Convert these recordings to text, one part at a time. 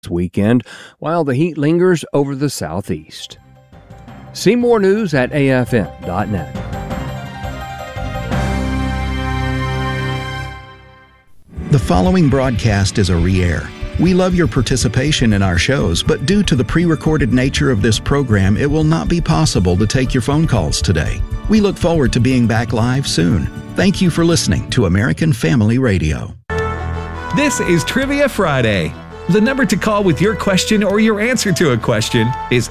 weekend while the heat lingers over the southeast. See more news at afm.net. The following broadcast is a re-air. We love your participation in our shows, but due to the pre-recorded nature of this program, it will not be possible to take your phone calls today. We look forward to being back live soon. Thank you for listening to American Family Radio. This is Trivia Friday. The number to call with your question or your answer to a question is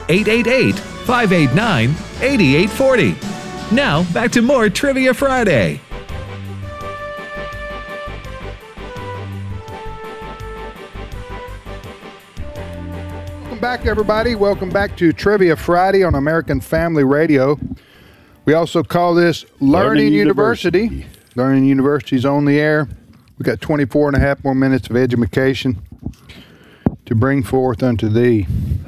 888-589-8840. Now, back to more Trivia Friday. Welcome back, everybody. Welcome back to Trivia Friday on American Family Radio. We also call this Learning University. Learning University is on the air. We've got 24 and a half more minutes of education to bring forth unto thee.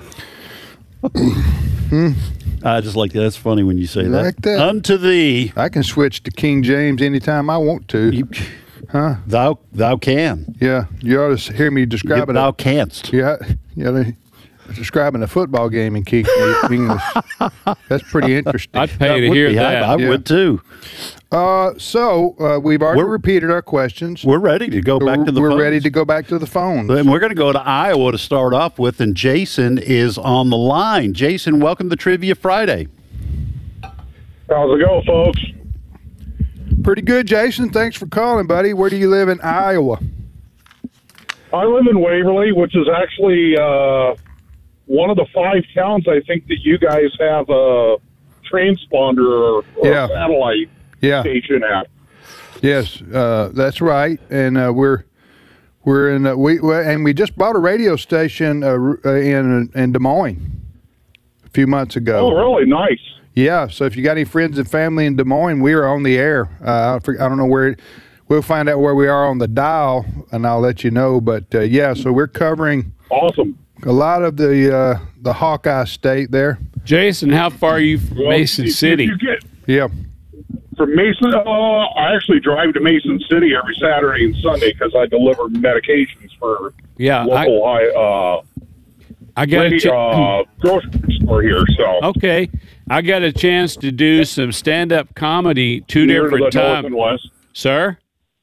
I just like that. That's funny when you say like that. Unto thee. I can switch to King James anytime I want to. Huh? Thou can. Yeah, you ought to hear me describe it. Thou canst. Yeah, describing a football game in King English. That's pretty interesting. I'd pay to hear that. I would too. So we've already repeated our questions. We're ready to go back to the phones. We're ready to go back to the phones. And we're going to go to Iowa to start off with, and Jason is on the line. Jason, welcome to Trivia Friday. How's it going, folks? Pretty good, Jason. Thanks for calling, buddy. Where do you live in Iowa? I live in Waverly, which is actually one of the 5 towns I think that you guys have a transponder or a satellite station at. Yes, that's right. And we're in and we just bought a radio station in Des Moines a few months ago. Oh, really? Nice. Yeah. So if you got any friends and family in Des Moines, we are on the air. I don't know where. We'll find out where we are on the dial, and I'll let you know. But so we're covering awesome a lot of the Hawkeye State there. Jason, how far are you from Mason City? From Mason, I actually drive to Mason City every Saturday and Sunday because I deliver medications for local I got a grocery store here. So okay, I got a chance to do some stand-up comedy 2 different times. Sir?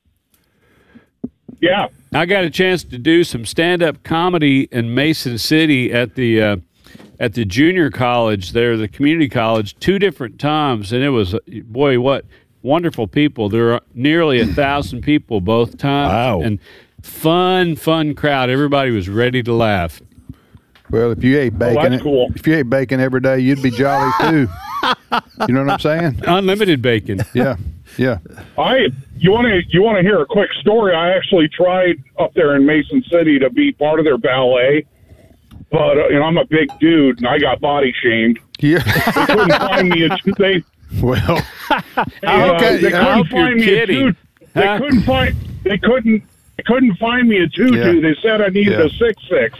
Yeah. I got a chance to do some stand-up comedy in Mason City at the junior college there, the community college, 2 different times, and it was, boy, what wonderful people. There are nearly 1,000 people both times. Wow. And fun crowd. Everybody was ready to laugh. Well, if you ate bacon, if you ate bacon every day, you'd be jolly too. You know what I'm saying? Unlimited bacon. Yeah. You want to hear a quick story? I actually tried up there in Mason City to be part of their ballet, but I'm a big dude and I got body shamed. Yeah. They couldn't find me a Tuesday. Well, they couldn't find me a tutu. They couldn't find me a tutu. Yeah. They said I needed a 6'6".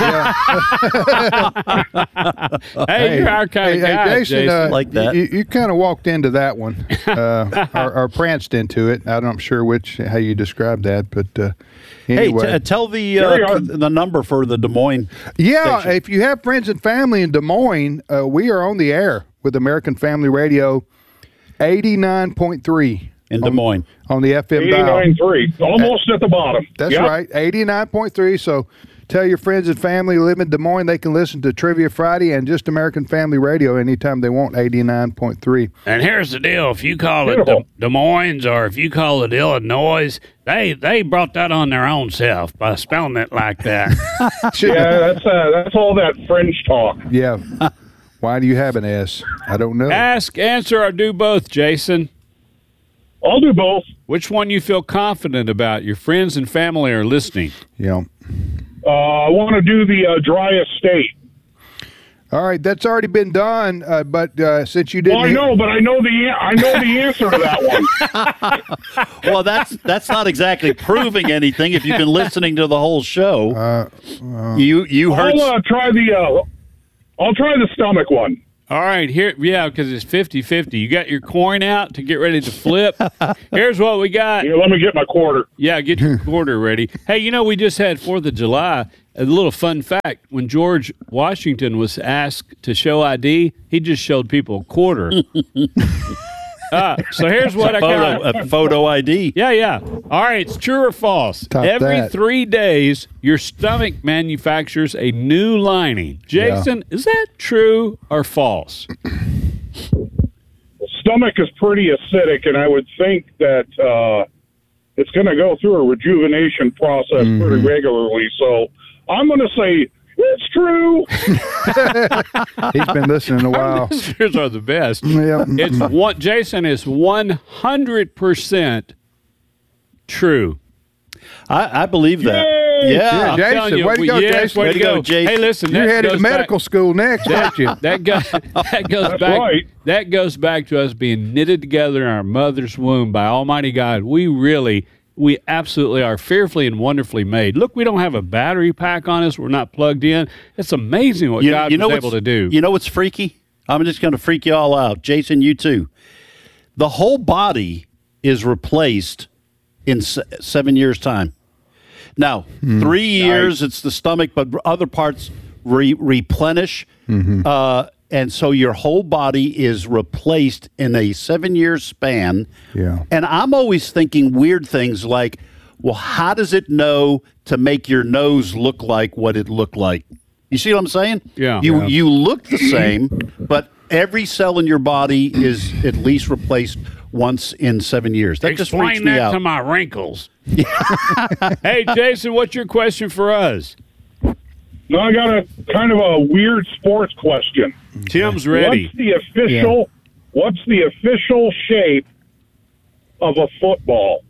Hey, you're our kind of guy, Jason. Like that. You kind of walked into that one, or pranced into it. I'm not sure how you describe that, but anyway. Hey, tell the number for the Des Moines station. If you have friends and family in Des Moines, we are on the air with American Family Radio, 89.3. In Des Moines. On the FM dial. 89.3. Almost at the bottom. That's right. 89.3. So tell your friends and family who live in Des Moines they can listen to Trivia Friday and just American Family Radio anytime they want, 89.3. And here's the deal. If you call it Des Moines or if you call it Illinois, they brought that on their own self by spelling it like that. Yeah, that's all that French talk. Yeah. Why do you have an S? I don't know. Ask, answer, or do both, Jason. I'll do both. Which one you feel confident about? Your friends and family are listening. Yeah. I want to do the driest state. All right, that's already been done. But since you didn't, I know the answer to that one. Well, that's not exactly proving anything. If you've been listening to the whole show, you heard. I'll try the stomach one. All right, because it's 50-50. You got your coin out to get ready to flip. Here's what we got. Here, let me get my quarter. Yeah, get your quarter ready. Hey, we just had 4th of July, a little fun fact, when George Washington was asked to show ID, he just showed people a quarter. So here's what I got. A photo ID. Yeah. All right, it's true or false? Every 3 days, your stomach manufactures a new lining. Jason, is that true or false? Stomach is pretty acidic, and I would think that it's going to go through a rejuvenation process pretty regularly. So I'm going to say it's true. He's been listening a while. Listeners are the best. Yep. Jason is 100% true. I believe that. Yay! Yeah. I'm Jason, telling you, way to go, Jason. Way to go, Jason. Hey, listen, You're headed to goes medical school next, aren't you? That goes That's back. right. That goes back to us being knitted together in our mother's womb by Almighty God. We absolutely are fearfully and wonderfully made. Look, we don't have a battery pack on us. We're not plugged in. It's amazing what God was able to do. You know what's freaky? I'm just going to freak you all out. Jason, you too. The whole body is replaced in 7 years' time. Now, 3 years, it's the stomach, but other parts replenish. And so your whole body is replaced in a 7-year span. Yeah. And I'm always thinking weird things like, well, how does it know to make your nose look like what it looked like? You see what I'm saying? Yeah. You look the same, but every cell in your body is at least replaced once in 7 years. That just freaks Explain me that out. to my wrinkles. Hey, Jason, what's your question for us? Now I got a kind of a weird sports question. Tim's ready. What's the official shape of a football?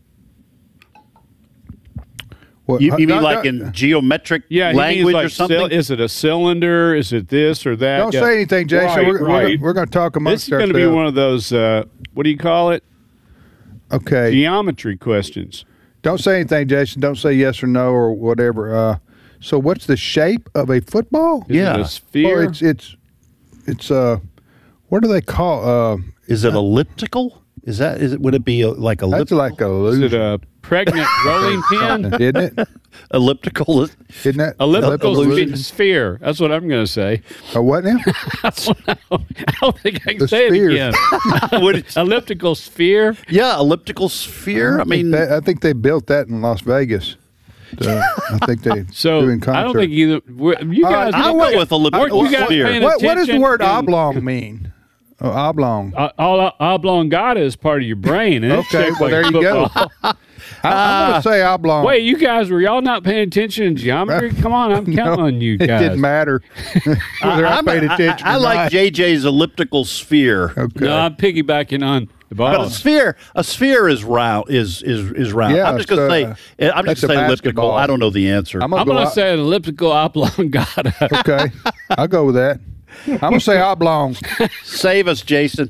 You mean like in geometric language or something? Is it a cylinder? Is it this or that? Don't say anything, Jason. Right, We're going to talk amongst This is going to be one of those, what do you call it? Okay. Geometry questions. Don't say anything, Jason. Don't say yes or no or whatever. So what's the shape of a football? Is it a sphere? Well, it's what do they call? Is it elliptical? Would it be like That's elliptical? like a Is it a pregnant rolling pin? isn't it? Elliptical? Isn't that Elliptical sphere. That's what I'm going to say. What now? I don't think I can The say sphere. it again. Elliptical sphere. Yeah, elliptical sphere. I mean, I think they built that in Las Vegas. I think they So doing concert. I don't think either. You guys, I'll go with elliptical weren't you guys sphere. paying What does the word attention in- oblong mean? Oh, oblong. Oblongata is part of your brain. And it's Okay, shaped well, like there a you go. football. I'm going to say oblong. Wait, you guys, were y'all not paying attention in geometry? Come on, I'm counting on you guys. It didn't matter whether I paid attention I or like not. JJ's elliptical sphere. Okay. No, I'm piggybacking on the ball. But a sphere is round. Is round. Yeah, I'm just going to say. I'm that's just a going to say elliptical. basketball. I don't know the answer. I'm I'm going going to say an elliptical oblongata. Okay, I'll go with that. I'm going to say oblong. Save us, Jason.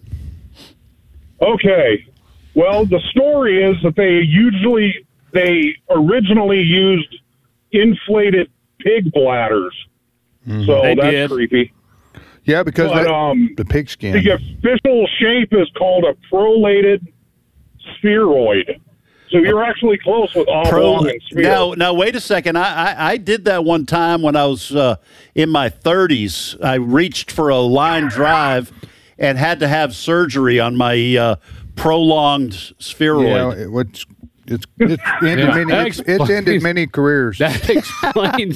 Okay. Well, the story is that they originally used inflated pig bladders. So They that's did. creepy. Yeah, because But, the pigskin. The official shape is called a prolated spheroid. So you're actually close with oblong and sphere. Now, wait a second. I did that one time when I was in my 30s. I reached for a line drive and had to have surgery on my prolonged spheroid. Yeah, it's ended Yeah, many. that It's explains- ended many careers. That explains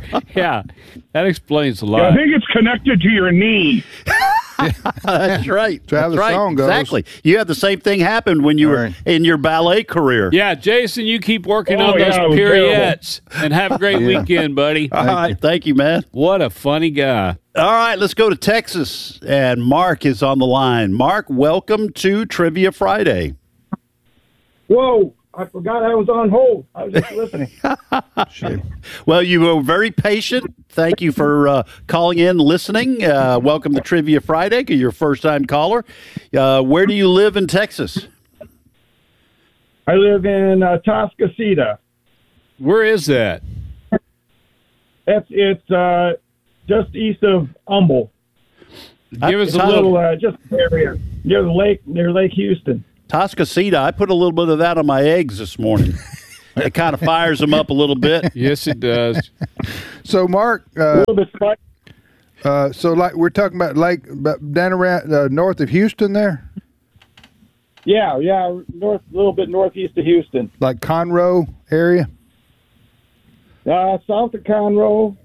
that explains a Yeah, lot. I think it's connected to your knee. That's right. That's how the right. song goes. Exactly. You had the same thing happen when you were Right. in your ballet career. Yeah, Jason, you keep working Oh, on yeah, those it was pirouettes and have a great Yeah. weekend, buddy. All right. Thank you, man. What a funny guy. All right, let's go to Texas. And Mark is on the line. Mark, welcome to Trivia Friday. Whoa, I forgot I was on hold. I was just listening. Well, you were very patient. Thank you for calling in, listening. Welcome to Trivia Friday. You're your first-time caller. Where do you live in Texas? I live in Tascasita. Where is that? It's just east of Humble. Give us It's a little. just area near Lake Houston. Tascasita. I put a little bit of that on my eggs this morning. It kind of fires them up a little bit. Yes, it does. So, Mark, A little bit spicy. so like we're talking about down around north of Houston there, Yeah, north, a little bit northeast of Houston. like Conroe area. South of Conroe,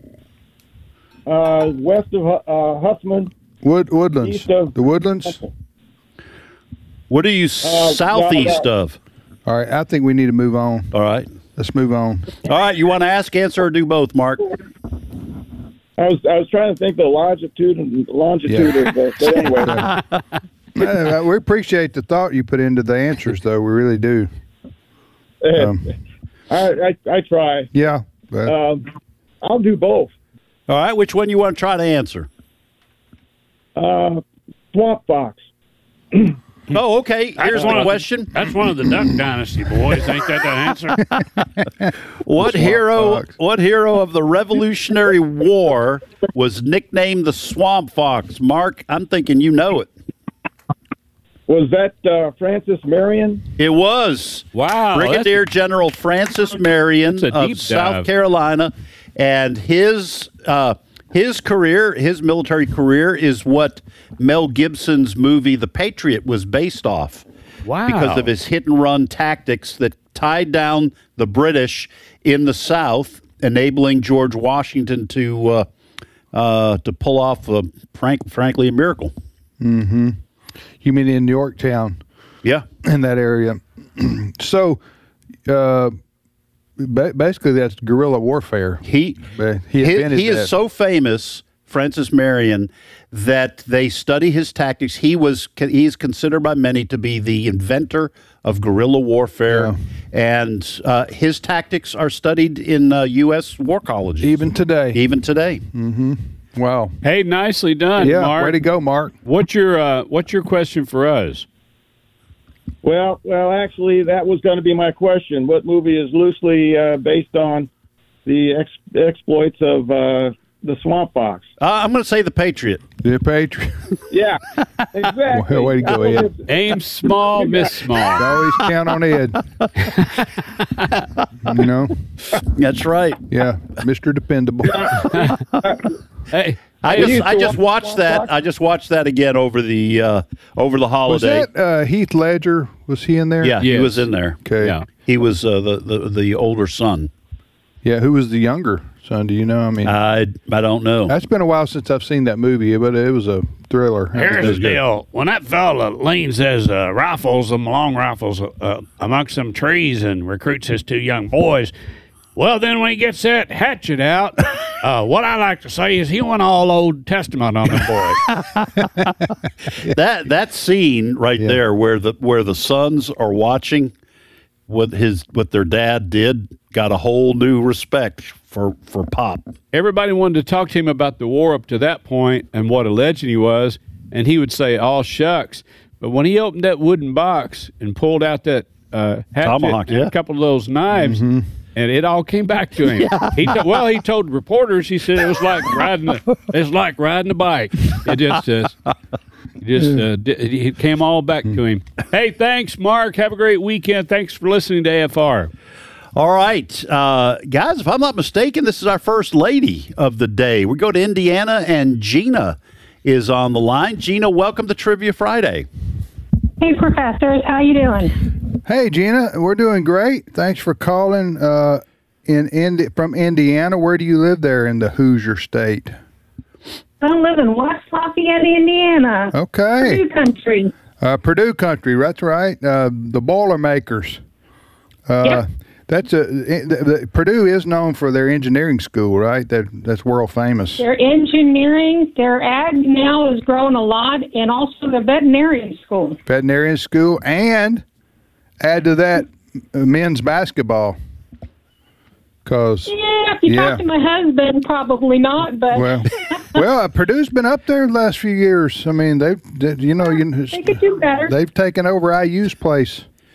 west of Hussman. Woodlands. East of- The Woodlands. What are you southeast of? All right, I think we need to move on. All right. Let's move on. All right. You want to ask, answer, or do both, Mark? I was trying to think the longitude of but anyway. We appreciate the thought you put into the answers, though. We really do. I try. Yeah. But, I'll do both. All right. Which one you want to try to answer? Swamp fox. Oh, okay. Here's one question. That's one of the Duck Dynasty boys. Ain't that the answer? What hero of the Revolutionary War was nicknamed the Swamp Fox? Mark, I'm thinking you know it. Was that Francis Marion? It was. Wow. Brigadier General Francis Marion That's a deep of South dive. Carolina, and his career, his military career, is what Mel Gibson's movie The Patriot was based off. Wow. Because of his hit and run tactics that tied down the British in the South, enabling George Washington to pull off, frankly, a miracle. mm-hmm. You mean in Yorktown, Yeah. in that area? So, basically, that's guerrilla warfare. He invented is that. so famous, Francis Marion, that they study his tactics. He is considered by many to be the inventor of guerrilla warfare, and his tactics are studied in U.S. war colleges Even today. Mm-hmm. Wow. Hey, nicely done, Yeah, Mark. way to go, Mark. What's your question for us? Well, actually, that was going to be my question. What movie is loosely based on the exploits of the Swamp Fox? I'm going to say The Patriot. The Patriot. Yeah, exactly. Way to go, Ed. Aim small, miss small. Always count on Ed. You know? That's right. Yeah, Mr. Dependable. Hey, I just watched that. I just watched that again over the Was holiday. that Heath Ledger? Was he in there? Yeah, he Yes. was in there. Okay. yeah. He was the older son. Yeah, who was the younger son? Do you know? I mean, I don't know. that's been a while since I've seen that movie, but it was a thriller. Here's the deal. When that fella leans his rifles, them long rifles, amongst some trees and recruits his two young boys, well, then when he gets that hatchet out, what I like to say is he went all Old Testament on the boys. That scene right there where the sons are watching what their dad did got a whole new respect for Pop. Everybody wanted to talk to him about the war up to that point and what a legend he was, and he would say, "All shucks." But when he opened that wooden box and pulled out that hatchet Tomahawk, and yeah. a couple of those knives, and it all came back to him. He told reporters, he said it was like riding a bike. It came all back to him. Hey, thanks, Mark. Have a great weekend. Thanks for listening to AFR. All right, guys, if I'm not mistaken, this is our first lady of the day. We go to Indiana, and Gina is on the line. Gina, welcome to Trivia Friday. Hey, professors. How you doing? Hey, Gina, we're doing great. Thanks for calling from Indiana. Where do you live there in the Hoosier State? I live in West Lafayette, Indiana. Okay. Purdue country. Purdue country, that's right. The Boilermakers. Yep. Purdue is known for their engineering school, right? That's world famous. Their engineering, their ag now has grown a lot, and also the veterinarian school. Veterinarian school, and add to that men's basketball. Because If you talk to my husband, probably not. But Purdue's been up there the last few years. I mean, they could do better. They've taken over IU's place.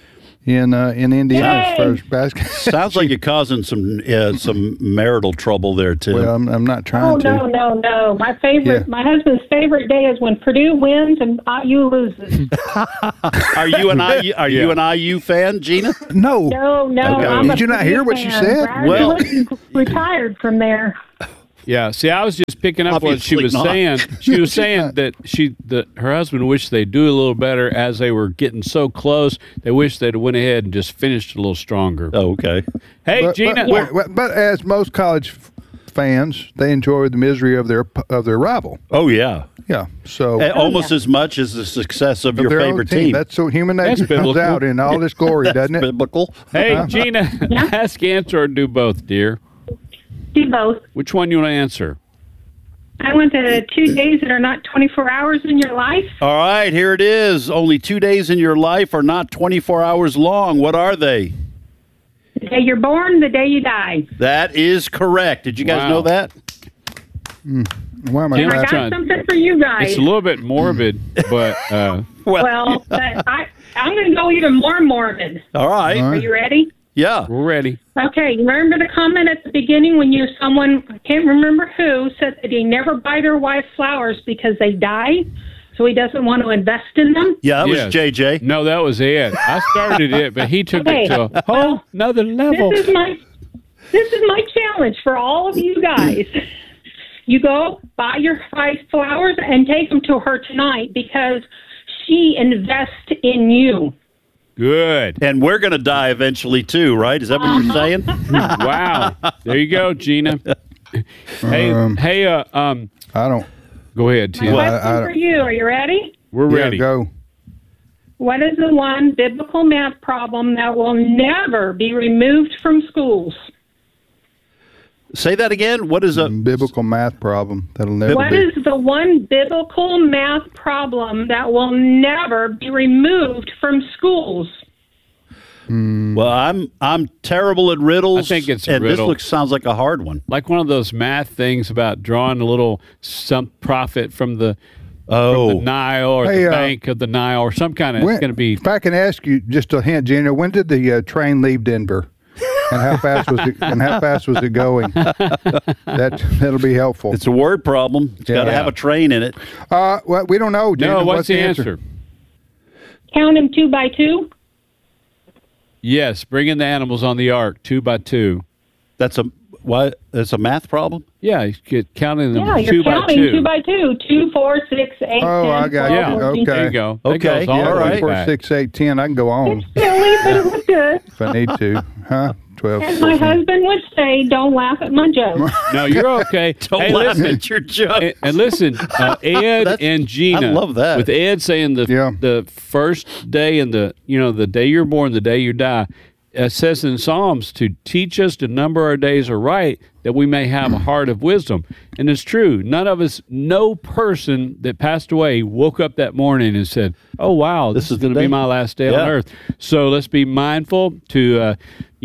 in Indiana as far as basketball. Sounds like you're causing some marital trouble there, Tim. Well, I'm not trying to. No. My husband's favorite day is when Purdue wins and IU loses. Are you an IU fan, Gina? No. Okay. Did you not hear what she said? Well, retired from there. Yeah, see, I was just picking up what she was saying. She was saying that her husband wished they'd do a little better as they were getting so close. They wished they'd went ahead and just finished a little stronger. Oh, okay. Hey, Gina. But as most college fans, they enjoy the misery of their rival. Oh, yeah. Yeah, so almost as much as the success of your favorite team. That's so human nature comes out in all its glory, doesn't it? Biblical. Hey, Gina, ask, answer, or do both, dear. Do both. Which one you want to answer? I want the 2 days that are not 24 hours in your life. All right, here it is. Only 2 days in your life are not 24 hours long. What are they? The day you're born, the day you die. That is correct. Did you guys know that? Why am I got something for you guys. It's a little bit morbid, but... I'm going to go even more morbid. All right. Are you ready? Yeah. We're ready. Okay, remember the comment at the beginning when someone, I can't remember who, said that he never buy their wife flowers because they die, so he doesn't want to invest in them? Yeah, that was JJ. No, that was Ed. I started it, but he took it to a whole another level. This is my challenge for all of you guys. You go buy your wife flowers and take them to her tonight because she invests in you. Good. And we're going to die eventually, too, right? Is that what you're saying? Wow. There you go, Gina. Hey, I don't. Go ahead, Tim. Question for you. Are you ready? We're ready. Go. What is the one biblical math problem that will never be removed from schools? Say that again. What is a biblical math problem that'll never What is the one biblical math problem that will never be removed from schools? Well, I'm terrible at riddles. I think it's a and riddle. This sounds like a hard one. Like one of those math things about drawing a little some profit from the Nile or the Bank of the Nile or some kind of. It's going to be. If I can ask you just a hint, Gina, when did the train leave Denver? And how fast was it going? That'll be helpful. It's a word problem. It's got to have a train in it. Well, we don't know, Gina. No, what's the answer? Count them 2 by 2. Yes, bringing the animals on the ark 2 by 2. That's a math problem? Yeah, you're counting them 2 by 2. Yeah, you're counting 2 by 2. 2, 4, 6, 8, 10. Oh, I got you. Okay. There you go. Okay. All right. 4, 6, 8, 10. I can go on. It's silly, but it was good. If I need to. Huh? 12. As my husband would say, don't laugh at my jokes. No, you're okay. Don't laugh at your joke. And listen, Ed and Gina. I love that. With Ed saying the first day and the day you're born, the day you die. It says in Psalms to teach us to number our days aright that we may have a heart of wisdom. And it's true. No person that passed away woke up that morning and said, oh, wow, this is going to be my last day on earth. So let's be mindful to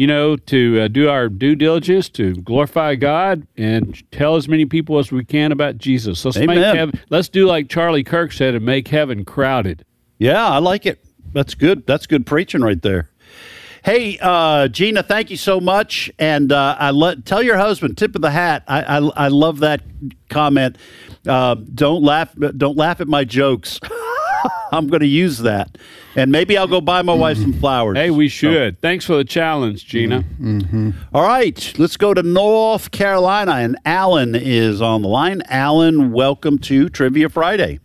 do our due diligence to glorify God and tell as many people as we can about Jesus. Let's do like Charlie Kirk said and make heaven crowded. Yeah, I like it. That's good. That's good preaching right there. Hey, Gina, thank you so much. And tell your husband, tip of the hat. I love that comment. Don't laugh at my jokes. I'm going to use that. And maybe I'll go buy my wife some flowers. Hey, we should. Thanks for the challenge, Gina. Mm-hmm. All right, let's go to North Carolina. And Alan is on the line. Alan, welcome to Trivia Friday.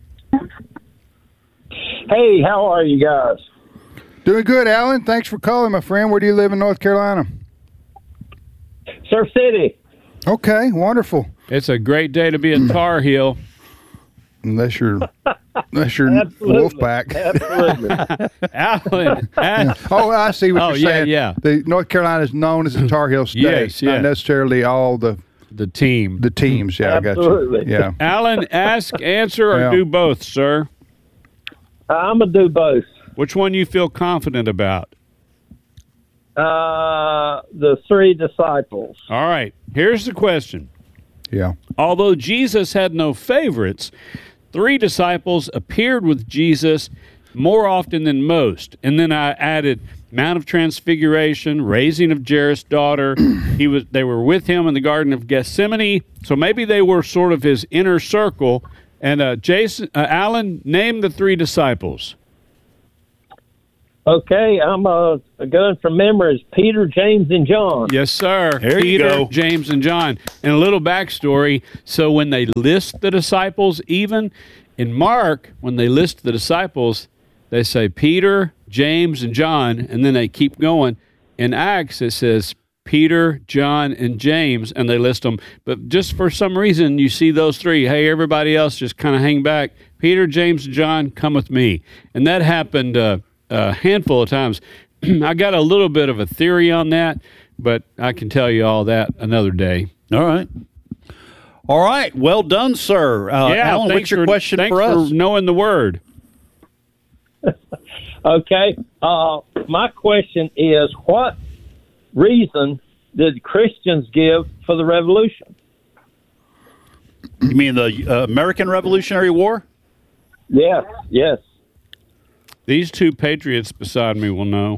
Hey, how are you guys? Doing good, Alan. Thanks for calling, my friend. Where do you live in North Carolina? Surf City. Okay, wonderful. It's a great day to be a Tar Heel. Unless you're Wolfpack. Absolutely. Alan. Oh, I see what you're saying. Yeah. The North Carolina is known as a Tar Heel state. Yes, not necessarily all the team. The teams, yeah, Absolutely. I got you. Yeah. Alan, ask, answer, or do both, sir? I'm going to do both. Which one you feel confident about? The 3 disciples. All right. Here's the question. Yeah. Although Jesus had no favorites, 3 disciples appeared with Jesus more often than most. And then I added, Mount of Transfiguration, raising of Jairus' daughter. They were with him in the Garden of Gethsemane, so maybe they were sort of his inner circle. And Alan, name the 3 disciples. Okay, I'm going from memory. It's Peter, James, and John. Yes, sir. There Peter, you go. James, and John. And a little backstory. So when they list the disciples, even in Mark, when they list the disciples, they say Peter, James, and John, and then they keep going. In Acts, it says Peter, John, and James, and they list them. But just for some reason, you see those 3. Hey, everybody else just kind of hang back. Peter, James, and John, come with me. And that happened a handful of times. I got a little bit of a theory on that, but I can tell you all that another day. All right. All right. Well done, sir. Alan, what's your question for us? Thanks for knowing the word. Okay. My question is, what reason did Christians give for the revolution? You mean the American Revolutionary War? Yes. These 2 patriots beside me will know.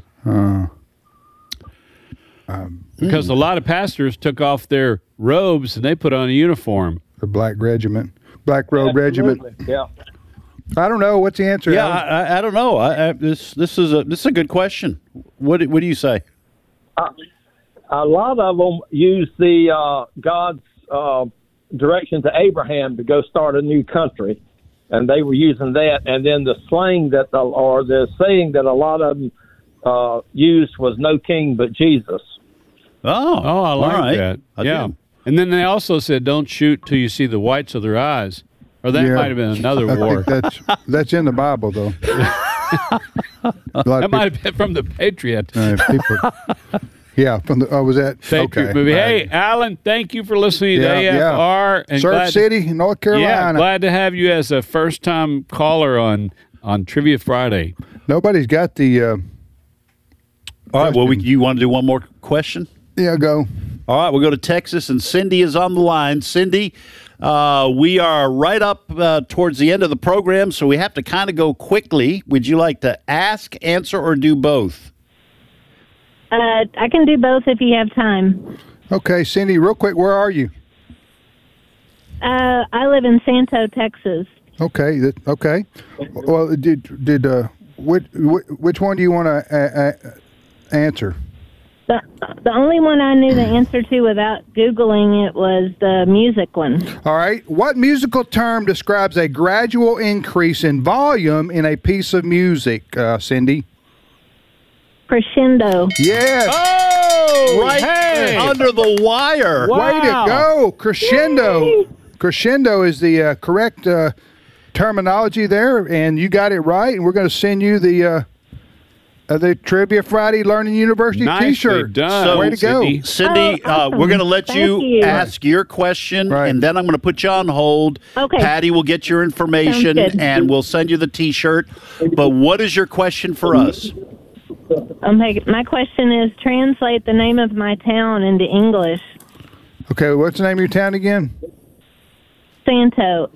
Because a lot of pastors took off their robes and they put on a uniform. The Black Regiment. Black Robe Regiment. Yeah. I don't know. What's the answer? Yeah, Alan? I don't know. This is a good question. What do you say? A lot of them use the God's direction to Abraham to go start a new country, and they were using that. And then the slang the saying that a lot of them used was "No king but Jesus." Oh, I like all right. that. I yeah, do. and then they also said, "Don't shoot till you see the whites of their eyes," or that might have been another I war. think that's in the Bible, though. That might have been from the Patriot. Yeah, from the was that Patriot movie? Hey, Alan, thank you for listening to AFR. And Surf City, North Carolina. Yeah, glad to have you as a first-time caller on Trivia Friday. Nobody's got the. All right. Well, you want to do one more question? Yeah, go. All right. We'll go to Texas, and Cindy is on the line. Cindy, we are right up towards the end of the program, so we have to kind of go quickly. Would you like to ask, answer, or do both? I can do both if you have time. Okay, Cindy, real quick, where are you? I live in Santo, Texas. Okay, okay. Well, which one do you want to answer? The only one I knew the answer to without Googling it was the music one. All right. What musical term describes a gradual increase in volume in a piece of music, Cindy? Crescendo. Yes. Oh, right under the wire. Wow. Way to go. Crescendo. Yay. Crescendo is the correct terminology there, and you got it right. And we're going to send you the Trivia Friday Learning University T-shirt. Done. So, way to go. Cindy, awesome. we're going to let you ask your question, and then I'm going to put you on hold. Okay. Patty will get your information, and we'll send you the T-shirt. But what is your question for us? My question is, translate the name of my town into English. Okay, what's the name of your town again? Santo.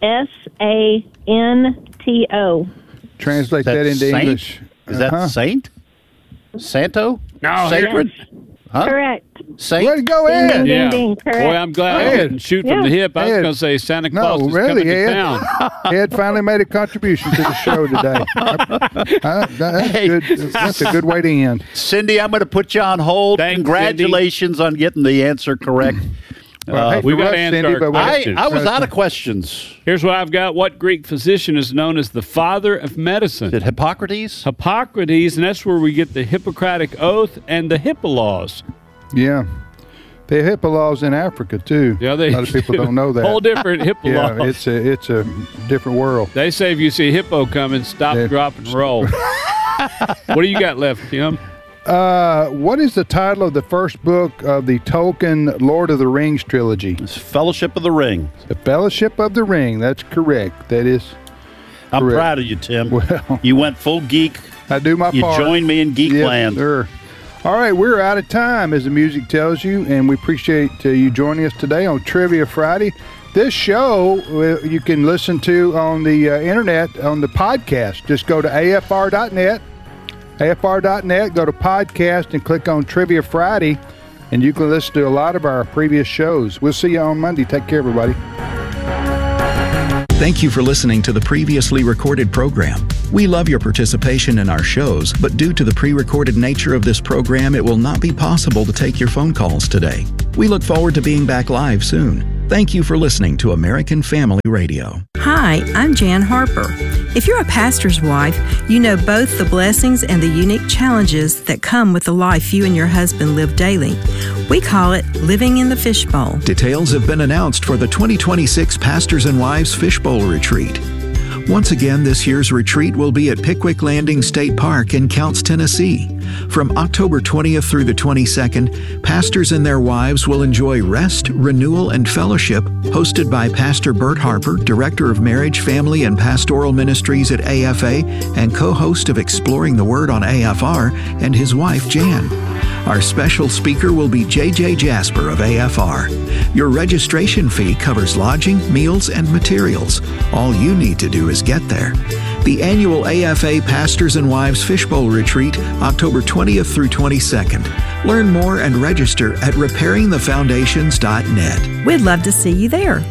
Santo. Translate that into Saint? English. Is that Saint? Santo? No, Sacred? Huh? Correct. Saint? Way to go, Ed. Yeah. Correct. Boy, I'm glad I didn't shoot from the hip. I was going to say Santa Claus is coming to town. Ed finally made a contribution to the show today. That's a good way to end. Cindy, I'm going to put you on hold. Thanks, Congratulations on getting the answer correct. We got to answer our questions. I was out of questions. Here's what I've got. What Greek physician is known as the father of medicine? Is it Hippocrates? Hippocrates, and that's where we get the Hippocratic Oath and the HIPAA laws. Yeah. They have HIPAA laws in Africa, too. Yeah, a lot of people don't know that. Whole different HIPAA laws. It's a different world. They say if you see hippo coming, stop, drop, and roll. What do you got left, Tim? What is the title of the first book of the Tolkien Lord of the Rings trilogy? It's Fellowship of the Ring. The Fellowship of the Ring. That's correct. That is I'm correct. proud of you, Tim. Well, you went full geek. I do my part. You joined me in Geekland. Yes, sir. All right, we're out of time, as the music tells you, and we appreciate you joining us today on Trivia Friday. This show you can listen to on the internet, on the podcast. Just go to afr.net. AFR.net, go to podcast and click on Trivia Friday, and you can listen to a lot of our previous shows. We'll see you on Monday. Take care, everybody. Thank you for listening to the previously recorded program. We love your participation in our shows, but due to the pre-recorded nature of this program, it will not be possible to take your phone calls today. We look forward to being back live soon. Thank you for listening to American Family Radio. Hi, I'm Jan Harper. If you're a pastor's wife, you know both the blessings and the unique challenges that come with the life you and your husband live daily. We call it living in the fishbowl. Details have been announced for the 2026 Pastors and Wives Fishbowl Retreat. Once again, this year's retreat will be at Pickwick Landing State Park in Counce, Tennessee. From October 20th through the 22nd, pastors and their wives will enjoy rest, renewal, and fellowship, hosted by Pastor Bert Harper, Director of Marriage, Family, and Pastoral Ministries at AFA and co-host of Exploring the Word on AFR, and his wife, Jan. Our special speaker will be J.J. Jasper of AFR. Your registration fee covers lodging, meals, and materials. All you need to do is get there. The annual AFA Pastors and Wives Fishbowl Retreat, October 20th through 22nd. Learn more and register at repairingthefoundations.net. We'd love to see you there.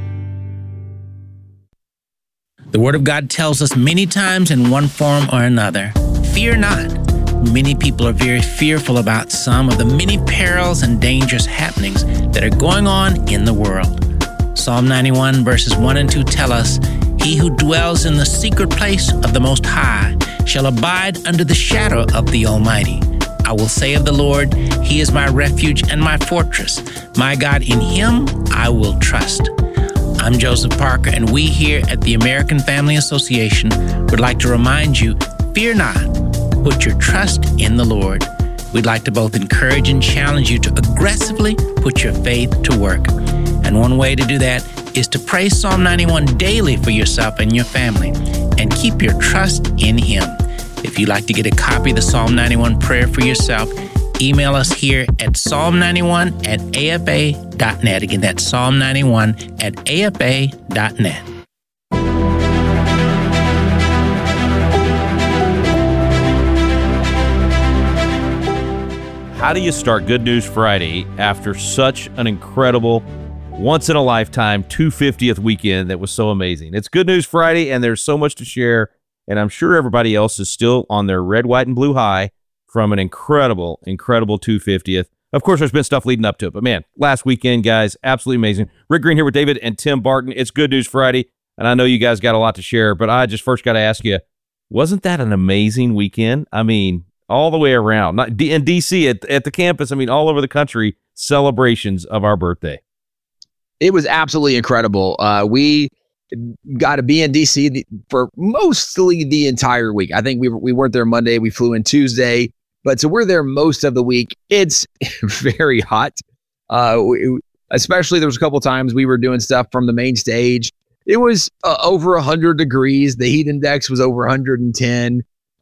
The Word of God tells us many times in one form or another, fear not. Many people are very fearful about some of the many perils and dangerous happenings that are going on in the world. Psalm 91 verses 1 and 2 tell us, "He who dwells in the secret place of the Most High shall abide under the shadow of the Almighty. I will say of the Lord, He is my refuge and my fortress. My God, in Him I will trust." I'm Joseph Parker, and we here at the American Family Association would like to remind you, fear not. Put your trust in the Lord. We'd like to both encourage and challenge you to aggressively put your faith to work. And one way to do that is to pray Psalm 91 daily for yourself and your family and keep your trust in Him. If you'd like to get a copy of the Psalm 91 prayer for yourself, email us here at psalm91@afa.net. Again, that's psalm91@afa.net. How do you start Good News Friday after such an incredible, once-in-a-lifetime 250th weekend that was so amazing? It's Good News Friday, and there's so much to share, and I'm sure everybody else is still on their red, white, and blue high from an incredible, incredible 250th. Of course, there's been stuff leading up to it, but man, last weekend, guys, absolutely amazing. Rick Green here with David and Tim Barton. It's Good News Friday, and I know you guys got a lot to share, but I just first got to ask you, wasn't that an amazing weekend? I mean, all the way around, not in D.C. at the campus. I mean, all over the country, celebrations of our birthday. It was absolutely incredible. We got to be in D.C. for mostly the entire week. I think we weren't there Monday. We flew in Tuesday, but so we're there most of the week. It's very hot. Especially there was a couple times we were doing stuff from the main stage. It was over 100 degrees. The heat index was over 110.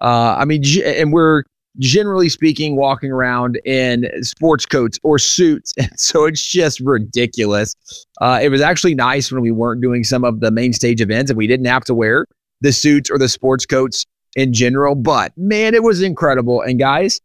And we're generally speaking walking around in sports coats or suits. And so it's just ridiculous. It was actually nice when we weren't doing some of the main stage events and we didn't have to wear the suits or the sports coats in general. But man, it was incredible. And guys,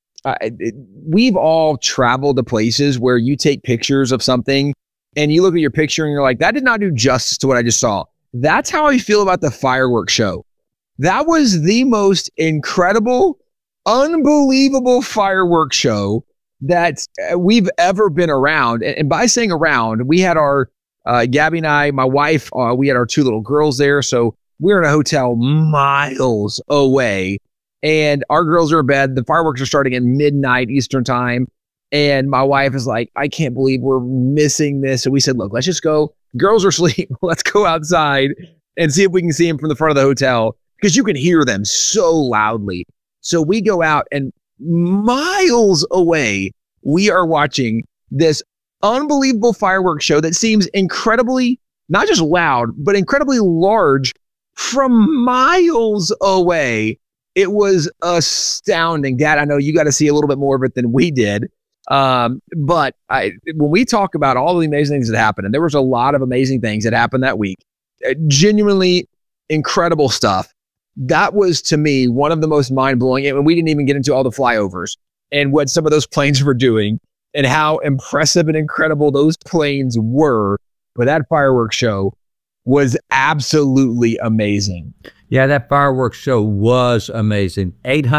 we've all traveled to places where you take pictures of something and you look at your picture and you're like, that did not do justice to what I just saw. That's how I feel about the fireworks show. That was the most incredible, unbelievable fireworks show that we've ever been around. And by saying around, we had our, Gabby and I, my wife, we had our two little girls there. So we're in a hotel miles away and our girls are in bed. The fireworks are starting at midnight Eastern time. And my wife is like, I can't believe we're missing this. So we said, look, let's just go. Girls are asleep. Let's go outside and see if we can see them from the front of the hotel, because you can hear them so loudly. So we go out and miles away, we are watching this unbelievable fireworks show that seems incredibly, not just loud, but incredibly large from miles away. It was astounding. Dad, I know you got to see a little bit more of it than we did. But when we talk about all the amazing things that happened, and there was a lot of amazing things that happened that week, genuinely incredible stuff. that was, to me, one of the most mind-blowing, and we didn't even get into all the flyovers and what some of those planes were doing and how impressive and incredible those planes were. But that fireworks show was absolutely amazing. Yeah, that fireworks show was amazing.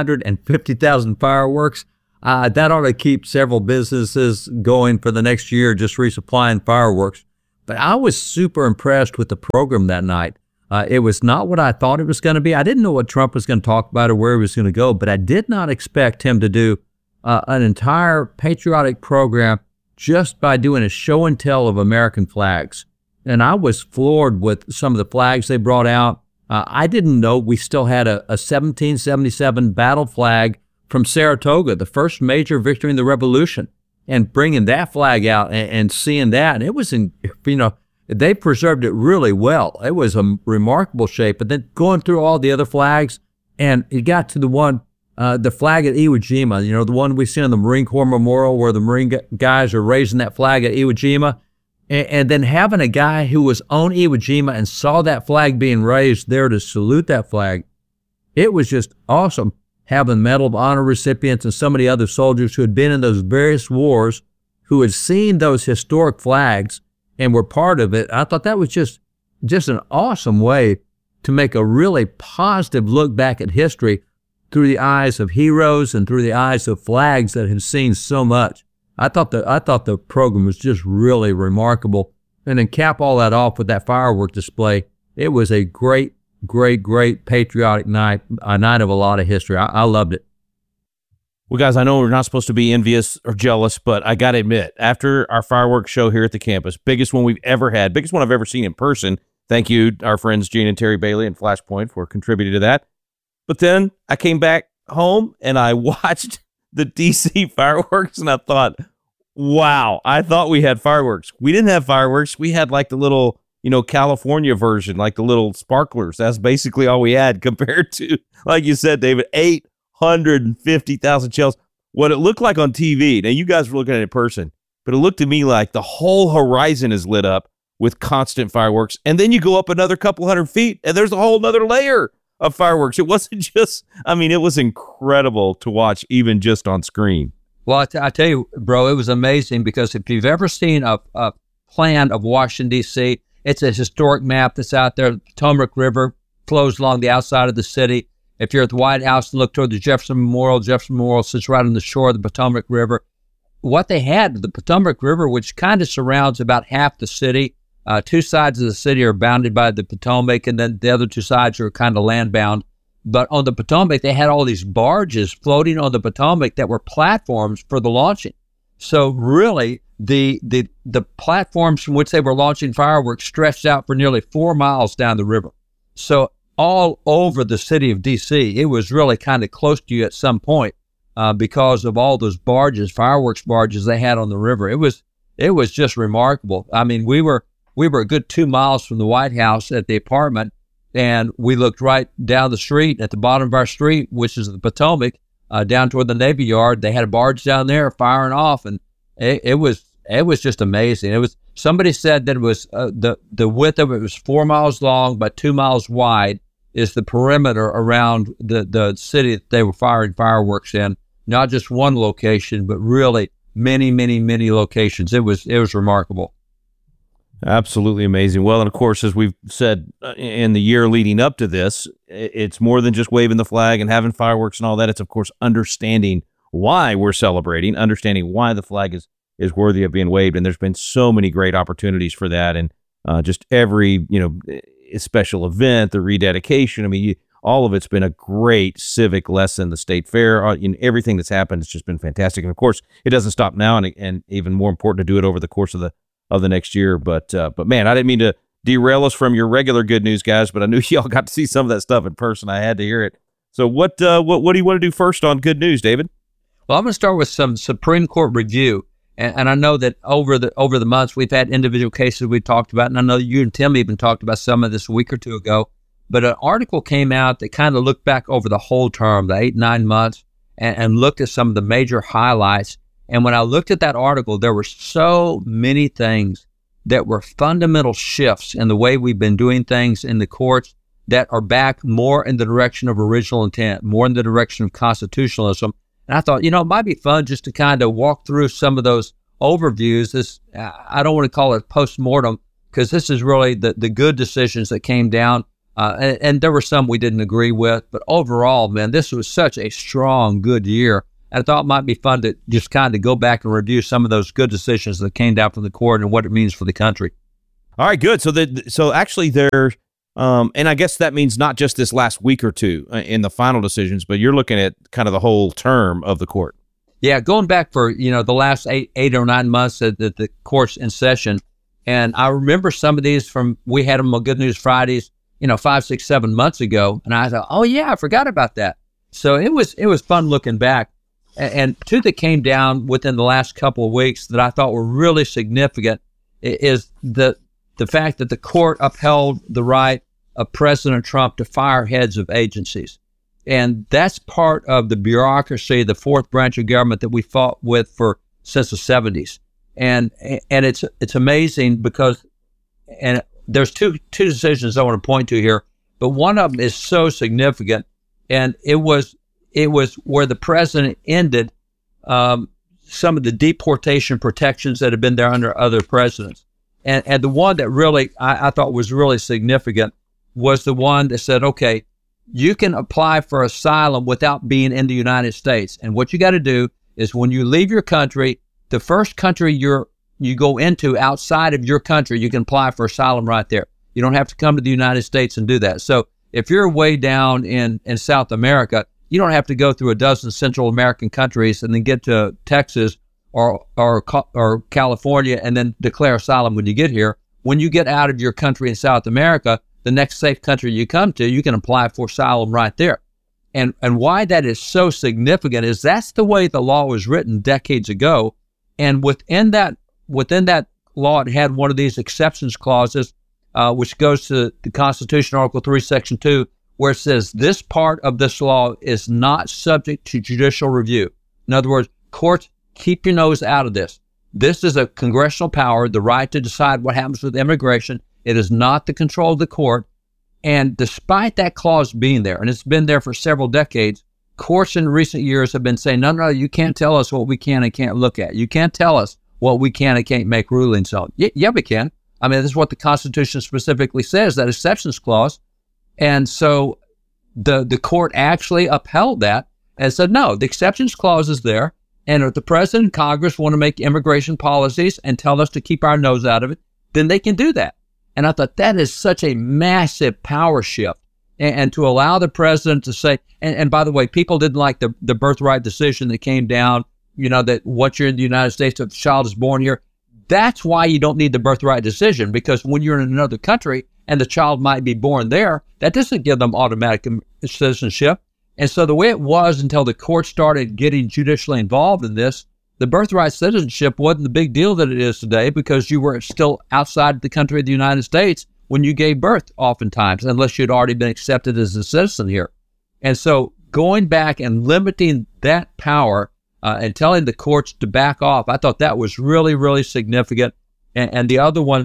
850,000 fireworks. That ought to keep several businesses going for the next year, just resupplying fireworks. But I was super impressed with the program that night. It was not what I thought it was going to be. I didn't know what Trump was going to talk about or where he was going to go, but I did not expect him to do an entire patriotic program just by doing a show and tell of American flags. And I was floored with some of the flags they brought out. I didn't know we still had a 1777 battle flag from Saratoga, the first major victory in the Revolution, and bringing that flag out and seeing that. And it was, they preserved it really well. It was a remarkable shape. But then going through all the other flags, and it got to the one, the flag at Iwo Jima, the one we see on the Marine Corps Memorial where the Marine guys are raising that flag at Iwo Jima. And then having a guy who was on Iwo Jima and saw that flag being raised there to salute that flag, it was just awesome having Medal of Honor recipients and so many other soldiers who had been in those various wars, who had seen those historic flags and were part of it. I thought that was just an awesome way to make a really positive look back at history through the eyes of heroes and through the eyes of flags that have seen so much. I thought the program was just really remarkable. And then cap all that off with that firework display. It was a great, great, great patriotic night, a night of a lot of history. I loved it. Well, guys, I know we're not supposed to be envious or jealous, but I got to admit, after our fireworks show here at the campus, biggest one we've ever had, biggest one I've ever seen in person. Thank you, our friends Gene and Terry Bailey and Flashpoint, for contributing to that. But then I came back home and I watched the DC fireworks and I thought, wow, I thought we had fireworks. We didn't have fireworks. We had like the little, California version, like the little sparklers. That's basically all we had compared to, like you said, David, 850,000 shells. What it looked like on TV, now you guys were looking at it in person, but it looked to me like the whole horizon is lit up with constant fireworks. And then you go up another couple hundred feet and there's a whole nother layer of fireworks. It wasn't just, it was incredible to watch even just on screen. Well, I tell you, bro, it was amazing because if you've ever seen a plan of Washington, D.C., it's a historic map that's out there. The Potomac River flows along the outside of the city. If you're at the White House and look toward the Jefferson Memorial sits right on the shore of the Potomac River. What they had, the Potomac River, which kind of surrounds about half the city. Two sides of the city are bounded by the Potomac, and then the other two sides are kind of land-bound. But on the Potomac, they had all these barges floating on the Potomac that were platforms for the launching. So really, the platforms from which they were launching fireworks stretched out for nearly 4 miles down the river. So all over the city of D.C., it was really kind of close to you at some point because of all those barges, fireworks barges they had on the river. It was just remarkable. I mean, we were a good 2 miles from the White House at the apartment, and we looked right down the street at the bottom of our street, which is the Potomac, down toward the Navy Yard. They had a barge down there firing off, and it was just amazing. Somebody said that it was the width of it was 4 miles long by 2 miles wide is the perimeter around the city that they were firing fireworks in. Not just one location, but really many, many, many locations. It was remarkable. Absolutely amazing. Well, and of course, as we've said in the year leading up to this, it's more than just waving the flag and having fireworks and all that. It's, of course, understanding why we're celebrating, understanding why the flag is worthy of being waved. And there's been so many great opportunities for that. And just every, special event, the rededication, all of it's been a great civic lesson. The state fair, everything that's happened, it's just been fantastic. And of course, it doesn't stop now, and even more important to do it over the course of the next year. But man, I didn't mean to derail us from your regular good news, guys, but I knew y'all got to see some of that stuff in person. I had to hear it. So what do you want to do first on good news, David? Well, I'm going to start with some Supreme Court review. And I know that over the months, we've had individual cases we talked about, and I know you and Tim even talked about some of this a week or two ago. But an article came out that kind of looked back over the whole term, the 8-9 months, and looked at some of the major highlights. And when I looked at that article, there were so many things that were fundamental shifts in the way we've been doing things in the courts that are back more in the direction of original intent, more in the direction of constitutionalism. And I thought, it might be fun just to kind of walk through some of those overviews. I don't want to call it post-mortem, because this is really the good decisions that came down. And there were some we didn't agree with. But overall, man, this was such a strong, good year. And I thought it might be fun to just kind of go back and review some of those good decisions that came down from the court and what it means for the country. All right, good. So actually there, and I guess that means not just this last week or two in the final decisions, but you're looking at kind of the whole term of the court. Yeah, going back for, the last eight or 9 months that the court's in session. And I remember some of these we had them on Good News Fridays, 5, 6, 7 months ago. And I thought, oh yeah, I forgot about that. So it was fun looking back. And two that came down within the last couple of weeks that I thought were really significant is the fact that the court upheld the right of President Trump to fire heads of agencies. And that's part of the bureaucracy, the fourth branch of government that we fought with since the 70s. And it's amazing because, and there's two decisions I want to point to here, but one of them is so significant, and it was where the president ended some of the deportation protections that had been there under other presidents. And the one that really I thought was really significant was the one that said, okay, you can apply for asylum without being in the United States. And what you got to do is when you leave your country, the first country you go into outside of your country, you can apply for asylum right there. You don't have to come to the United States and do that. So if you're way down in South America, you don't have to go through a dozen Central American countries and then get to Texas or California and then declare asylum when you get here. When you get out of your country in South America, the next safe country you come to, you can apply for asylum right there. And why that is so significant is that's the way the law was written decades ago. And within that law, it had one of these exceptions clauses, which goes to the Constitution, Article 3, Section 2, where it says this part of this law is not subject to judicial review. In other words, courts, keep your nose out of this. This is a congressional power, the right to decide what happens with immigration. It is not the control of the court. And despite that clause being there, and it's been there for several decades, courts in recent years have been saying, no, you can't tell us what we can and can't look at. You can't tell us what we can and can't make rulings on. Yeah, we can. I mean, this is what the Constitution specifically says, that exceptions clause. And so the court actually upheld that and said, no, the exceptions clause is there. And if the president and Congress want to make immigration policies and tell us to keep our nose out of it, then they can do that. And I thought that is such a massive power shift. And to allow the president to say, and by the way, people didn't like the birthright decision that came down, that once you're in the United States, if the child is born here, that's why you don't need the birthright decision, because when you're in another country and the child might be born there, that doesn't give them automatic citizenship. And so the way it was until the court started getting judicially involved in this, the birthright citizenship wasn't the big deal that it is today, because you were still outside the country of the United States when you gave birth oftentimes, unless you'd already been accepted as a citizen here. And so going back and limiting that power and telling the courts to back off, I thought that was really, really significant. And the other one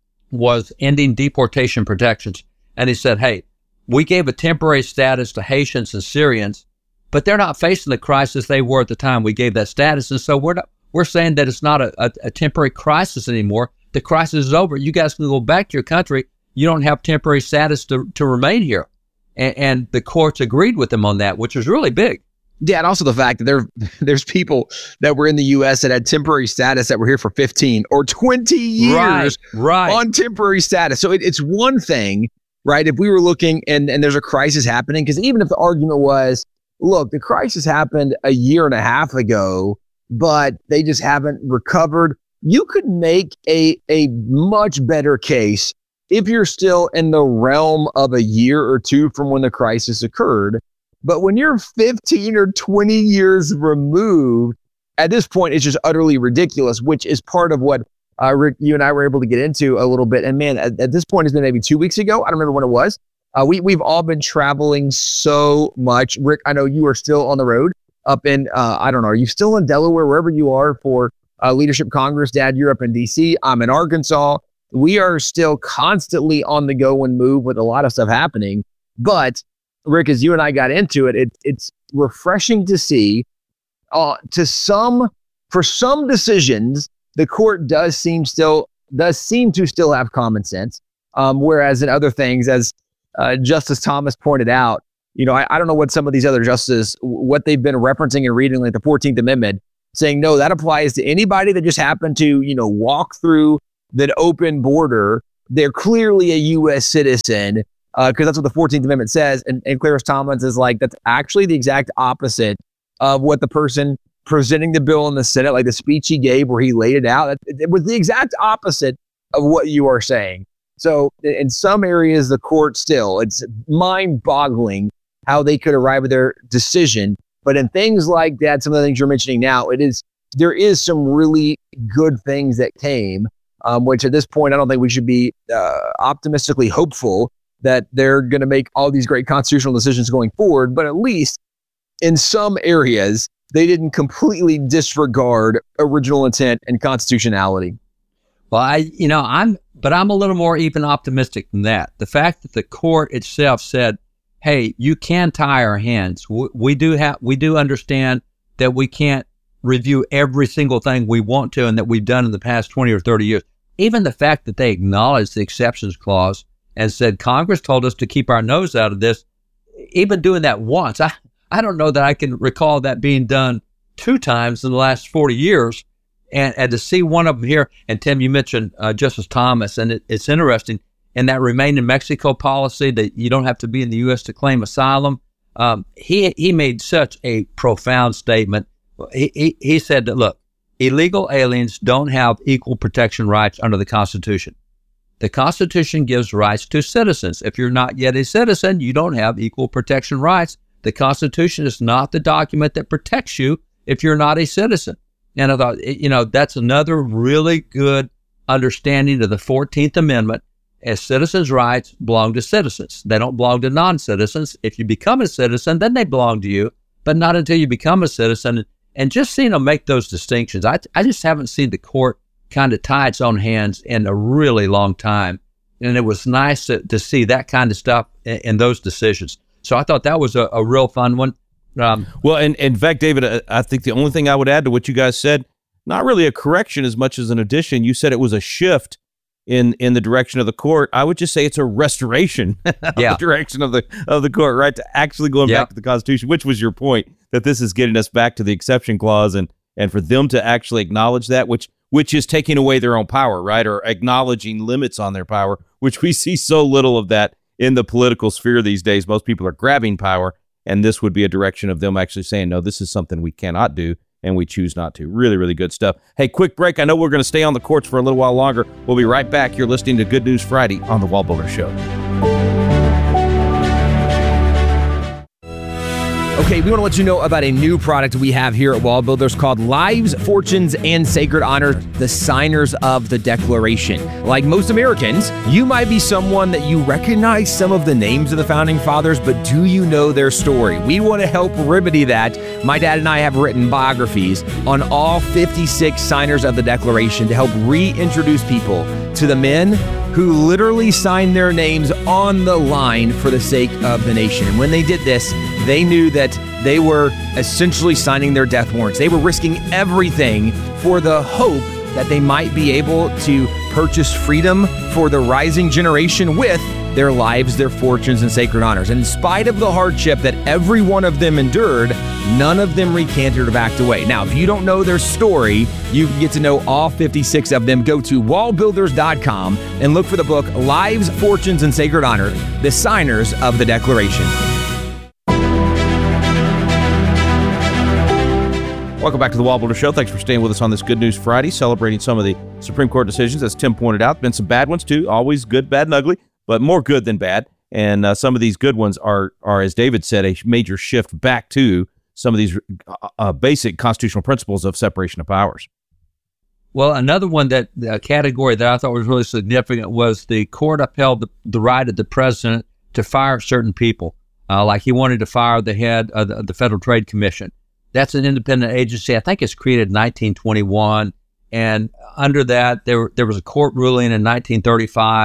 was ending deportation protections. And he said, hey, we gave a temporary status to Haitians and Syrians, but they're not facing the crisis they were at the time we gave that status. And so we're saying that it's not a temporary crisis anymore. The crisis is over. You guys can go back to your country. You don't have temporary status to remain here. And the courts agreed with them on that, which was really big. Yeah, and also the fact that there's people that were in the U.S. that had temporary status that were here for 15 or 20 years on temporary status. So it's one thing, right, if we were looking and there's a crisis happening, because even if the argument was, look, the crisis happened a year and a half ago, but they just haven't recovered, you could make a much better case if you're still in the realm of a year or two from when the crisis occurred. But when you're 15 or 20 years removed, at this point, it's just utterly ridiculous, which is part of what Rick, you and I were able to get into a little bit. And man, at this point, it's been maybe 2 weeks ago. I don't remember when it was. We've all been traveling so much. Rick, I know you are still on the road up in, I don't know, are you still in Delaware, wherever you are for Leadership Congress? Dad, you're up in D.C. I'm in Arkansas. We are still constantly on the go and move with a lot of stuff happening. But Rick, as you and I got into it, it's refreshing to see for some decisions, the court does seem to still have common sense. Whereas in other things, as Justice Thomas pointed out, I don't know what some of these other justices, what they've been referencing and reading, like the 14th Amendment, saying, no, that applies to anybody that just happened to, walk through that open border. They're clearly a U.S. citizen, because that's what the 14th Amendment says. And Clarence Thomas is like, that's actually the exact opposite of what the person presenting the bill in the Senate, like the speech he gave where he laid it out. It was the exact opposite of what you are saying. So in some areas, the court it's mind-boggling how they could arrive at their decision. But in things like that, some of the things you're mentioning now, there is some really good things that came, which at this point, I don't think we should be optimistically hopeful that they're going to make all these great constitutional decisions going forward. But at least in some areas, they didn't completely disregard original intent and constitutionality. Well, I'm a little more even optimistic than that. The fact that the court itself said, hey, you can tie our hands. We do understand that we can't review every single thing we want to and that we've done in the past 20 or 30 years. Even the fact that they acknowledged the exceptions clause and said Congress told us to keep our nose out of this, even doing that once, I don't know that I can recall that being done 2 times in the last 40 years. And to see one of them here, and Tim, you mentioned Justice Thomas, and it's interesting, in that Remain in Mexico policy that you don't have to be in the U.S. to claim asylum, he made such a profound statement. He said that, look, illegal aliens don't have equal protection rights under the Constitution. The Constitution gives rights to citizens. If you're not yet a citizen, you don't have equal protection rights. The Constitution is not the document that protects you if you're not a citizen. And I thought, that's another really good understanding of the 14th Amendment, as citizens' rights belong to citizens. They don't belong to non-citizens. If you become a citizen, then they belong to you, but not until you become a citizen. And just seeing them make those distinctions, I just haven't seen the court kind of tie its own hands in a really long time. And it was nice to see that kind of stuff in those decisions. So I thought that was a real fun one. Well, and in fact, David, I think the only thing I would add to what you guys said, not really a correction as much as an addition. You said it was a shift in the direction of the court. I would just say it's a restoration of the direction of the court, right? To actually going back to the Constitution, which was your point, that this is getting us back to the exception clause, and for them to actually acknowledge that, which is taking away their own power, right? Or acknowledging limits on their power, which we see so little of that in the political sphere these days. Most people are grabbing power, and this would be a direction of them actually saying, no, this is something we cannot do, and we choose not to. Really, really good stuff. Hey, quick break. I know we're going to stay on the courts for a little while longer. We'll be right back. You're listening to Good News Friday on The Wall Builder Show. Okay, we want to let you know about a new product we have here at Wall Builders called Lives, Fortunes, and Sacred Honor, the Signers of the Declaration. Like most Americans, you might be someone that you recognize some of the names of the Founding Fathers, but do you know their story? We want to help remedy that. My dad and I have written biographies on all 56 signers of the Declaration to help reintroduce people to the men who literally signed their names on the line for the sake of the nation. And when they did this, they knew that they were essentially signing their death warrants. They were risking everything for the hope that they might be able to purchase freedom for the rising generation with their lives, their fortunes, and sacred honors. And in spite of the hardship that every one of them endured, none of them recanted or backed away. Now, if you don't know their story, you can get to know all 56 of them. Go to wallbuilders.com and look for the book, Lives, Fortunes, and Sacred Honor, the Signers of the Declaration. Welcome back to the Wall Builder Show. Thanks for staying with us on this Good News Friday, celebrating some of the Supreme Court decisions, as Tim pointed out. Been some bad ones, too. Always good, bad, and ugly, but more good than bad. And some of these good ones are, as David said, a major shift back to some of these basic constitutional principles of separation of powers. Well, another one category that I thought was really significant was the court upheld the right of the president to fire certain people. Like he wanted to fire the head of the Federal Trade Commission. That's an independent agency. I think it's created in 1921. And under that, there was a court ruling in 1935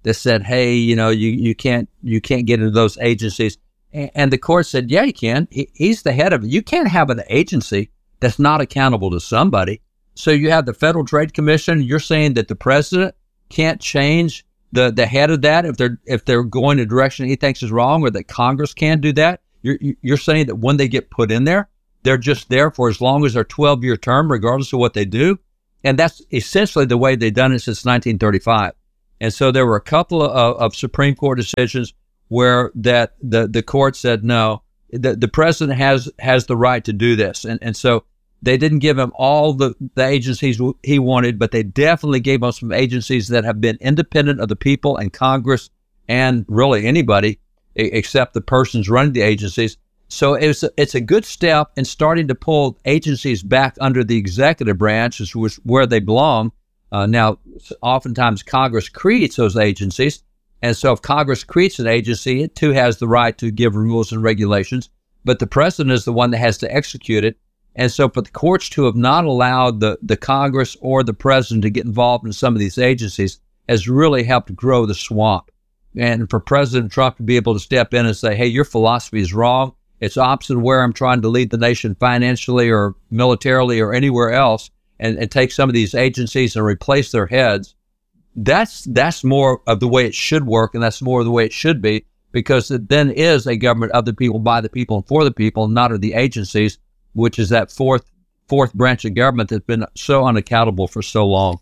that said, hey, you can't get into those agencies. And the court said, yeah, you can. He's the head of it. You can't have an agency that's not accountable to somebody. So you have the Federal Trade Commission. You're saying that the president can't change the head of that if they're going a direction he thinks is wrong, or that Congress can't do that. You're saying that when they get put in there, they're just there for as long as their 12-year term, regardless of what they do. And that's essentially the way they've done it since 1935. And so there were a couple of Supreme Court decisions where that the court said, no, the president has the right to do this. And so they didn't give him all the agencies he wanted, but they definitely gave him some agencies that have been independent of the people and Congress and really anybody except the persons running the agencies. So it's a good step in starting to pull agencies back under the executive branch, which was where they belong. Now, oftentimes Congress creates those agencies. And so if Congress creates an agency, it too has the right to give rules and regulations, but the president is the one that has to execute it. And so for the courts to have not allowed the Congress or the president to get involved in some of these agencies has really helped grow the swamp. And for President Trump to be able to step in and say, hey, your philosophy is wrong. It's opposite of where I'm trying to lead the nation financially or militarily or anywhere else, and take some of these agencies and replace their heads. That's more of the way it should work, and that's more of the way it should be, because it then is a government of the people, by the people, and for the people, not of the agencies, which is that fourth branch of government that's been so unaccountable for so long.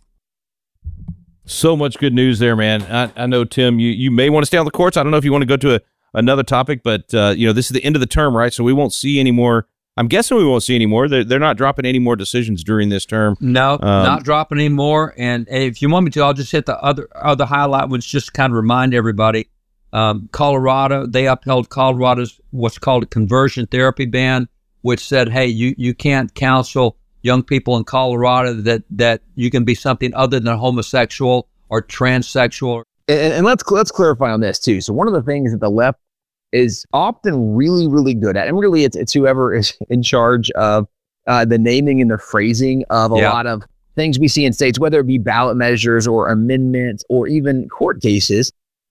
So much good news there, man. I know, Tim, you may want to stay on the courts. I don't know if you want to go to another topic, but this is the end of the term, right? So we won't see any more. I'm guessing we won't see any more. They're not dropping any more decisions during this term. No, not dropping any more. And if you want me to, I'll just hit the other highlight, which just kind of remind everybody. Colorado, they upheld Colorado's what's called a conversion therapy ban, which said, hey, you can't counsel young people in Colorado that you can be something other than homosexual or transsexual. And let's clarify on this too. So one of the things that the left is often really, really good at, and really it's whoever is in charge of the naming and the phrasing of a lot of things we see in states, whether it be ballot measures or amendments or even court cases.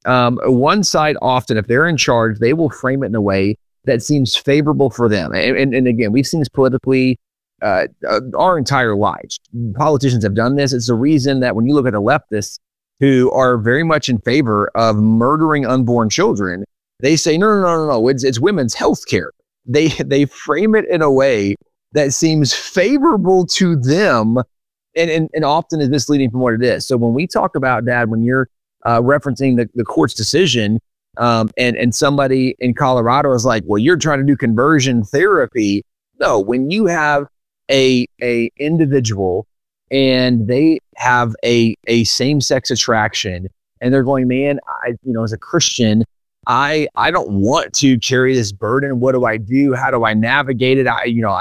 One side often, if they're in charge, they will frame it in a way that seems favorable for them. And again, we've seen this politically our entire lives. Politicians have done this. It's the reason that when you look at the leftists who are very much in favor of murdering unborn children, they say, no, it's women's health care. They frame it in a way that seems favorable to them and often is misleading from what it is. So when we talk about, Dad, when you're referencing the court's decision and somebody in Colorado is like, well, you're trying to do conversion therapy. No, when you have a individual and they have a same-sex attraction and they're going, man, as a Christian, I don't want to carry this burden. What do I do? How do I navigate it?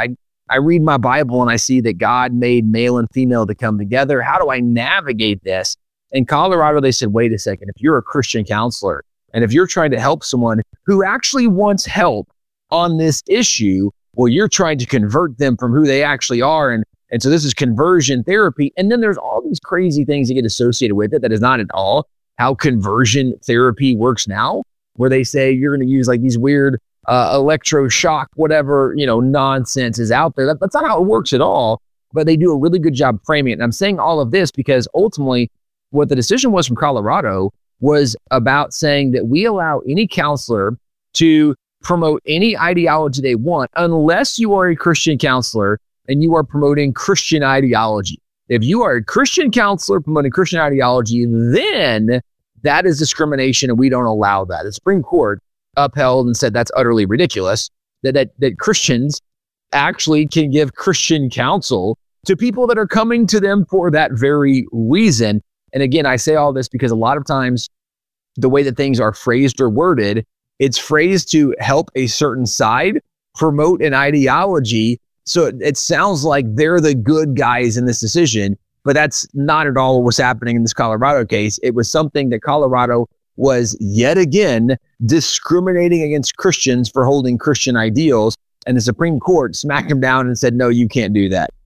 I read my Bible and I see that God made male and female to come together. How do I navigate this? In Colorado, they said, wait a second, if you're a Christian counselor and if you're trying to help someone who actually wants help on this issue, well, you're trying to convert them from who they actually are. And so this is conversion therapy. And then there's all these crazy things that get associated with it that is not at all how conversion therapy works now, where they say you're going to use like these weird electroshock, whatever, nonsense is out there. That's not how it works at all, but they do a really good job framing it. And I'm saying all of this because ultimately what the decision was from Colorado was about saying that we allow any counselor to promote any ideology they want, unless you are a Christian counselor and you are promoting Christian ideology. If you are a Christian counselor promoting Christian ideology, then that is discrimination and we don't allow that. The Supreme Court upheld and said that's utterly ridiculous, that Christians actually can give Christian counsel to people that are coming to them for that very reason. And again, I say all this because a lot of times the way that things are phrased or worded, it's phrased to help a certain side promote an ideology. So it sounds like they're the good guys in this decision, but that's not at all what was happening in this Colorado case. It was something that Colorado was yet again discriminating against Christians for holding Christian ideals. And the Supreme Court smacked him down and said, no, you can't do that.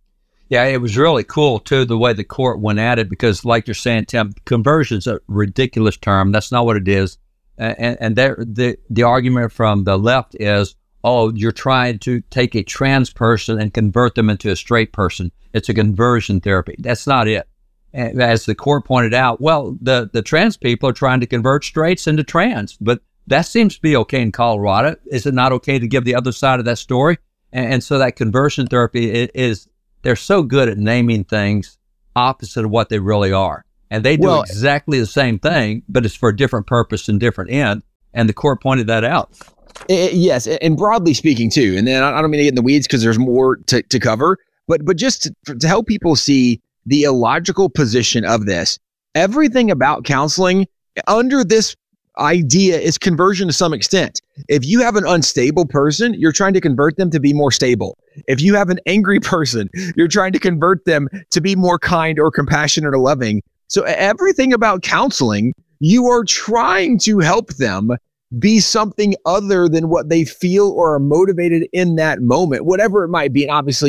Yeah, it was really cool, too, the way the court went at it, because like you're saying, Tim, conversion's a ridiculous term. That's not what it is. And the argument from the left is, oh, you're trying to take a trans person and convert them into a straight person. It's a conversion therapy. That's not it. And as the court pointed out, well, the trans people are trying to convert straights into trans, but that seems to be okay in Colorado. Is it not okay to give the other side of that story? And so that conversion therapy is, they're so good at naming things opposite of what they really are. And they do exactly the same thing, but it's for a different purpose and different end. And the court pointed that out. Yes, and broadly speaking too. And then I don't mean to get in the weeds because there's more to cover, but just to help people see the illogical position of this, everything about counseling under this idea is conversion to some extent. If you have an unstable person, you're trying to convert them to be more stable. If you have an angry person, you're trying to convert them to be more kind or compassionate or loving. So everything about counseling, you are trying to help them be something other than what they feel or are motivated in that moment, whatever it might be. And obviously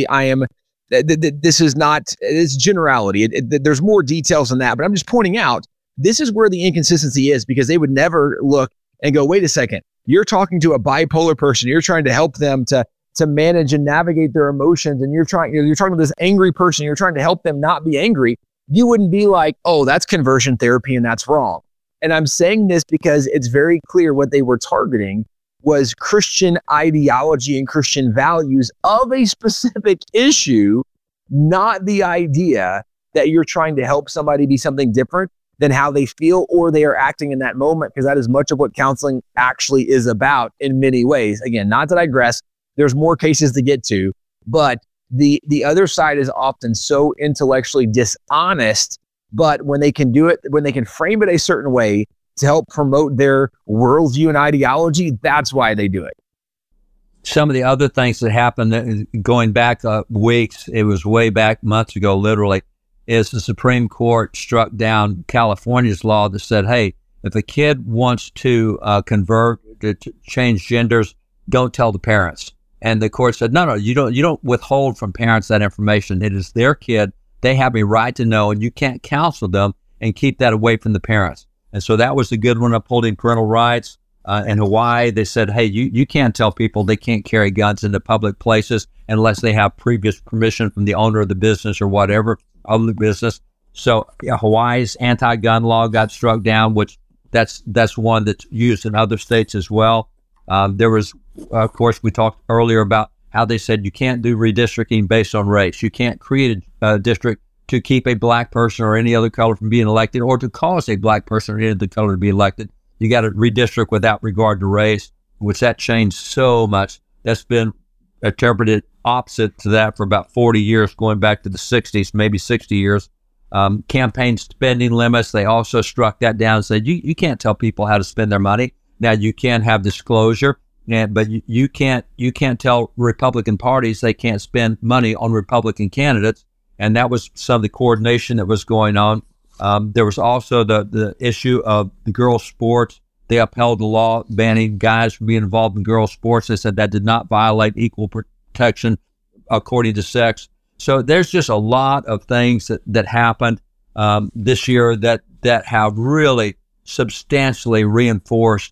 this is not, it's generality. There's more details than that, but I'm just pointing out, this is where the inconsistency is, because they would never look and go, wait a second, you're talking to a bipolar person. You're trying to help them to manage and navigate their emotions. And you're talking to this angry person. You're trying to help them not be angry. You wouldn't be like, oh, that's conversion therapy and that's wrong. And I'm saying this because it's very clear what they were targeting was Christian ideology and Christian values of a specific issue, not the idea that you're trying to help somebody be something different than how they feel or they are acting in that moment, because that is much of what counseling actually is about in many ways. Again, not to digress, there's more cases to get to, but the other side is often so intellectually dishonest, but when they can do it, when they can frame it a certain way to help promote their worldview and ideology, that's why they do it. Some of the other things that happened going back weeks, it was way back months ago, literally, is the Supreme Court struck down California's law that said, hey, if a kid wants to convert, to change genders, don't tell the parents. And the court said, no, you don't withhold from parents that information. It is their kid. They have a right to know, and you can't counsel them and keep that away from the parents. And so that was a good one, upholding parental rights. In Hawaii, they said, hey, you can't tell people they can't carry guns into public places unless they have previous permission from the owner of the business or whatever of the business. So Hawaii's anti-gun law got struck down, which that's one that's used in other states as well. There was, of course, we talked earlier about how they said you can't do redistricting based on race. You can't create a district to keep a black person or any other color from being elected, or to cause a black person or any other color to be elected. You got to redistrict without regard to race, which that changed so much. That's been interpreted opposite to that for about 40 years, going back to the 60s, maybe 60 years. Campaign spending limits, they also struck that down and said, you can't tell people how to spend their money. Now, you can have disclosure, but you can't tell Republican parties they can't spend money on Republican candidates. And that was some of the coordination that was going on. There was also the issue of the girls' sports. They upheld the law banning guys from being involved in girls' sports. They said that did not violate equal protection according to sex. So there's just a lot of things that happened this year that have really substantially reinforced,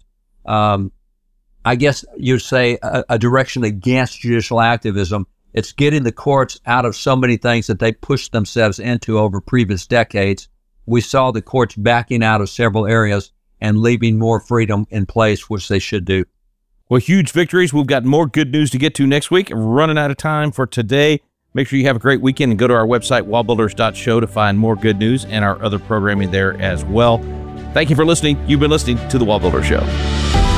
I guess you'd say, a direction against judicial activism. It's getting the courts out of so many things that they pushed themselves into over previous decades. We saw the courts backing out of several areas and leaving more freedom in place, which they should do. Well, huge victories. We've got more good news to get to next week. We're running out of time for today. Make sure you have a great weekend and go to our website, wallbuilders.show, to find more good news and our other programming there as well. Thank you for listening. You've been listening to The Wall Builder Show.